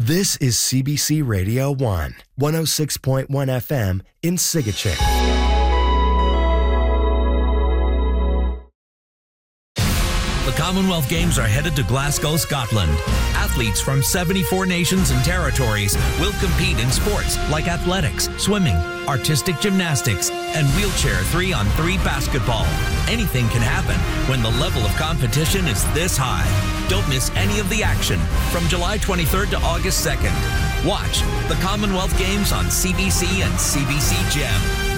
This is CBC Radio 1, 106.1 FM in Sigachik. The Commonwealth Games are headed to Glasgow, Scotland. Athletes from 74 nations and territories will compete in sports like athletics, swimming, artistic gymnastics, and wheelchair 3-on-3 basketball. Anything can happen when the level of competition is this high. Don't miss any of the action from July 23rd to August 2nd. Watch the Commonwealth Games on CBC and CBC Gem.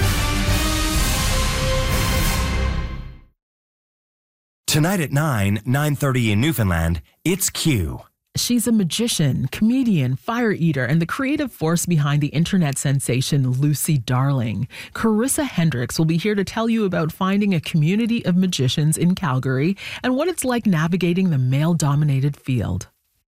Tonight at 9:30 in Newfoundland, it's Q. She's a magician, comedian, fire eater, and the creative force behind the internet sensation Lucy Darling. Carissa Hendricks will be here to tell you about finding a community of magicians in Calgary and what it's like navigating the male-dominated field.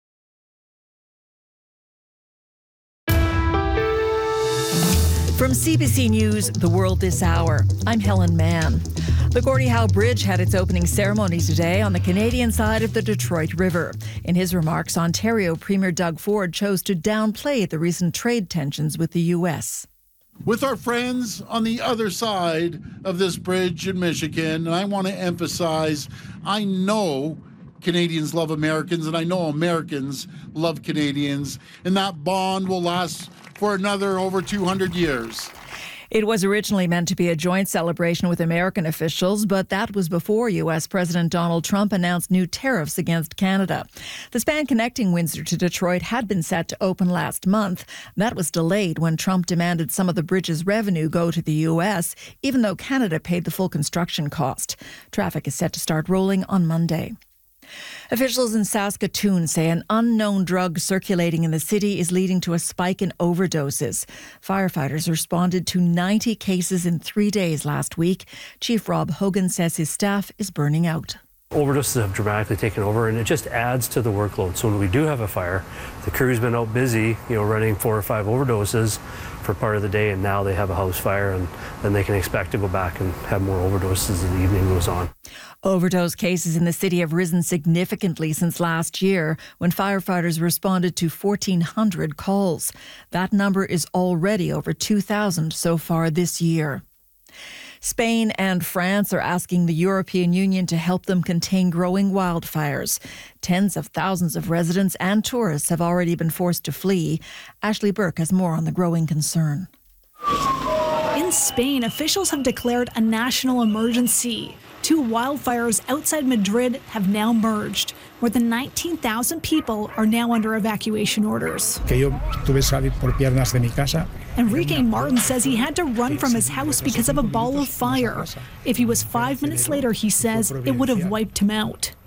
From CBC News, The World This Hour, I'm Helen Mann. The Gordie Howe Bridge had its opening ceremony today on the Canadian side of the Detroit River. In his remarks, Ontario Premier Doug Ford chose to downplay the recent trade tensions with the U.S. With our friends on the other side of this bridge in Michigan, and I want to emphasize, I know Canadians love Americans, and I know Americans love Canadians, and that bond will last for another over 200 years. It was originally meant to be a joint celebration with American officials, but that was before U.S. President Donald Trump announced new tariffs against Canada. The span connecting Windsor to Detroit had been set to open last month. That was delayed when Trump demanded some of the bridge's revenue go to the U.S., even though Canada paid the full construction cost. Traffic is set to start rolling on Monday. Officials in Saskatoon say an unknown drug circulating in the city is leading to a spike in overdoses. Firefighters responded to 90 cases in 3 days last week. Chief Rob Hogan says his staff is burning out. Overdoses have dramatically taken over, and it just adds to the workload. So when we do have a fire, the crew's been out busy, running 4 or 5 overdoses for part of the day, and now they have a house fire, and then they can expect to go back and have more overdoses as the evening goes on. Overdose cases in the city have risen significantly since last year when firefighters responded to 1,400 calls. That number is already over 2,000 so far this year. Spain and France are asking the European Union to help them contain growing wildfires. Tens of thousands of residents and tourists have already been forced to flee. Ashley Burke has more on the growing concern. In Spain, officials have declared a national emergency. 2 wildfires outside Madrid have now merged. More than 19,000 people are now under evacuation orders. Enrique Martin says he had to run from his house because of a ball of fire. If he was 5 minutes later, he says, it would have wiped him out.